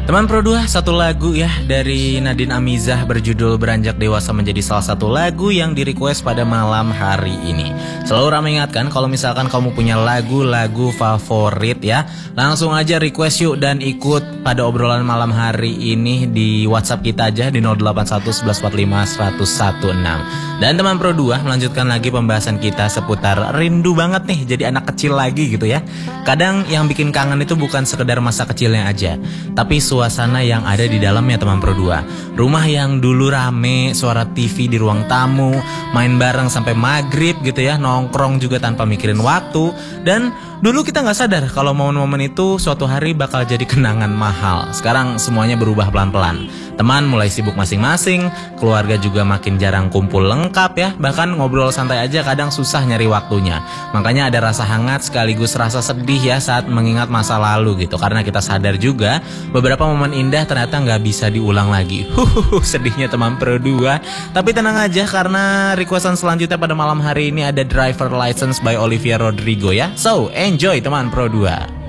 Teman Pro 2, satu lagu ya dari Nadine Amizah berjudul Beranjak Dewasa menjadi salah satu lagu yang di request pada malam hari ini. Selalu ramai ingatkan kalau misalkan kamu punya lagu-lagu favorit ya, langsung aja request yuk dan ikut pada obrolan malam hari ini di WhatsApp kita aja di 081 1145 1016. Dan teman Pro 2, melanjutkan lagi pembahasan kita seputar rindu banget nih jadi anak kecil lagi gitu ya. Kadang yang bikin kangen itu bukan sekedar masa kecilnya aja, tapi suasana yang ada di dalamnya teman Pro 2. Rumah yang dulu rame, suara TV di ruang tamu, main bareng sampai maghrib gitu ya, nongkrong juga tanpa mikirin waktu. Dan dulu kita gak sadar kalau momen-momen itu suatu hari bakal jadi kenangan mahal. Sekarang semuanya berubah pelan-pelan. Teman mulai sibuk masing-masing, keluarga juga makin jarang kumpul lengkap ya. Bahkan ngobrol santai aja kadang susah nyari waktunya. Makanya ada rasa hangat sekaligus rasa sedih ya saat mengingat masa lalu gitu. Karena kita sadar juga beberapa momen indah ternyata gak bisa diulang lagi. Sedihnya teman Pro 2. Tapi tenang aja karena requestan selanjutnya pada malam hari ini ada Driver License by Olivia Rodrigo ya. So, enjoy teman Pro 2.